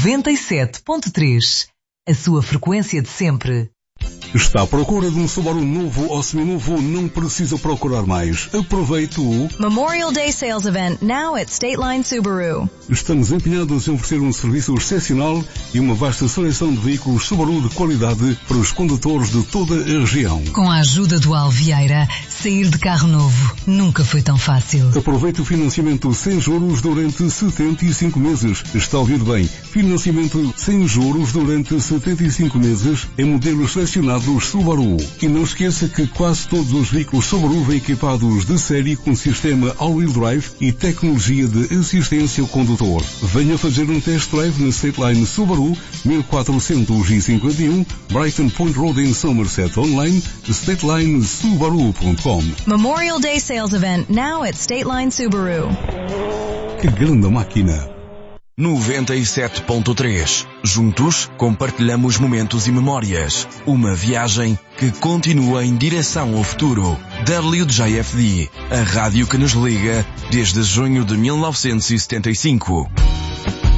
97.3, a sua frequência de sempre. Está à procura de um Subaru novo ou seminovo? Não precisa procurar mais. Aproveite o Memorial Day Sales Event now at State Line Subaru. Estamos empenhados em oferecer um serviço excepcional e uma vasta seleção de veículos Subaru de qualidade para os condutores de toda a região. Com a ajuda do Alvieira, sair de carro novo nunca foi tão fácil. Aproveite o financiamento sem juros durante 75 meses. Está a ouvir bem. Financiamento sem juros durante 75 meses em modelos selecionados Subaru. E não esqueça que quase todos os veículos Subaru vêm equipados de série com sistema all-wheel drive e tecnologia de assistência ao condutor. Venha fazer um test drive na State Line Subaru, 1451 Brighton Point Road em Somerset. Online, StatelineSubaru.com. Memorial Day Sales Event now at State Line Subaru. Que grande máquina! 97.3. Juntos compartilhamos momentos e memórias. Uma viagem que continua em direção ao futuro. WJFD, a rádio que nos liga desde junho de 1975.